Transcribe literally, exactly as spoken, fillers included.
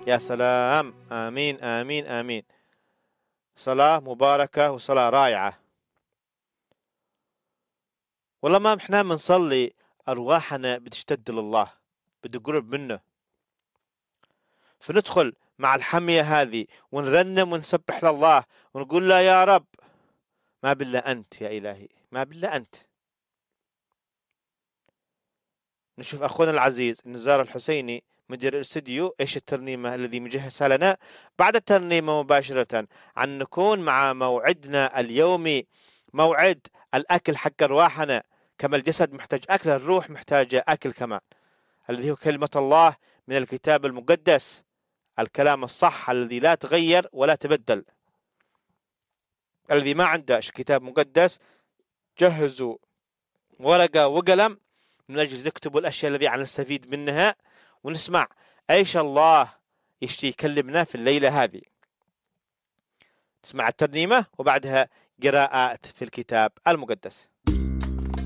يا سلام، آمين آمين آمين. صلاة مباركة وصلاة رائعة. والله ما احنا بنصلي أرواحنا بتشتد لله، بتقرب منه، فندخل مع الحمية هذه ونرنم ونسبح لله ونقول له يا رب ما بالله أنت يا إلهي، ما بالله أنت. نشوف أخونا العزيز نزار الحسيني مدير الاستديو إيش الترنيمة الذي مجهزها لنا بعد الترنيمة مباشرة، عن نكون مع موعدنا اليومي، موعد الأكل حق أرواحنا. كما الجسد محتاج أكل، الروح محتاجة أكل كمان، الذي هو كلمة الله من الكتاب المقدس، الكلام الصح الذي لا تغير ولا تبدل. الذي ما عنده كتاب مقدس جهزوا ورقة وقلم من أجل تكتبوا الأشياء التي نستفيد منها، ونسمع ايش الله يشتي يكلمنا في الليلة هذه. تسمع الترنيمة وبعدها قراءات في الكتاب المقدس.